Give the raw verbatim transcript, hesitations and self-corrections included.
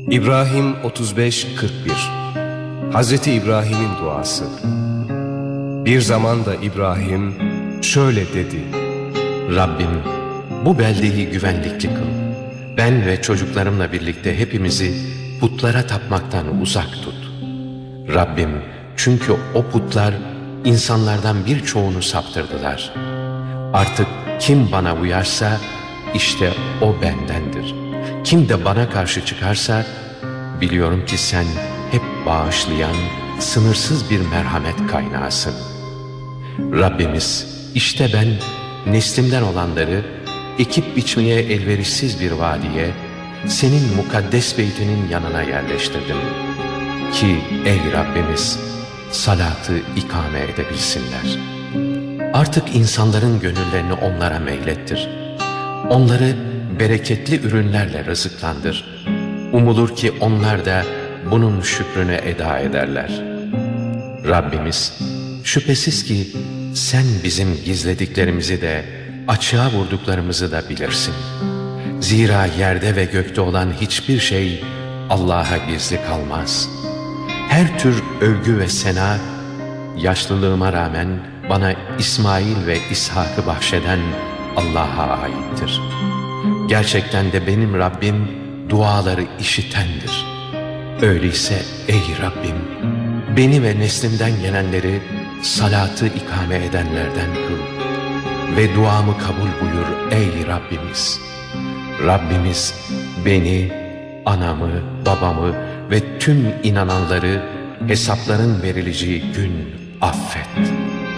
İbrahim otuz beş kırk bir Hazreti İbrahim'in duası. Bir zaman da İbrahim şöyle dedi: Rabbim, bu beldeyi güvenlikli kıl. Ben ve çocuklarımla birlikte hepimizi putlara tapmaktan uzak tut. Rabbim, çünkü o putlar insanlardan birçoğunu saptırdılar. Artık kim bana uyarsa işte o bendendir. Kim de bana karşı çıkarsa biliyorum ki sen hep bağışlayan, sınırsız bir merhamet kaynağısın. Rabbimiz, işte ben neslimden olanları ekip biçmeye elverişsiz bir vadiye, senin mukaddes beytinin yanına yerleştirdim. Ki ey Rabbimiz, salatı ikame edebilsinler. Artık insanların gönüllerini onlara meylettir. Onları bereketli ürünlerle rızıklandır. Umulur ki onlar da bunun şükrünü eda ederler. Rabbimiz, şüphesiz ki sen bizim gizlediklerimizi de açığa vurduklarımızı da bilirsin. Zira yerde ve gökte olan hiçbir şey Allah'a gizli kalmaz. Her tür övgü ve sena, yaşlılığıma rağmen bana İsmail ve İshak'ı bahşeden Allah'a aittir. Gerçekten de benim Rabbim duaları işitendir. Öyleyse ey Rabbim, beni ve neslimden gelenleri salatı ikame edenlerden kıl ve duamı kabul buyur ey Rabbimiz. Rabbimiz beni, anamı, babamı ve tüm inananları hesapların verileceği gün affet.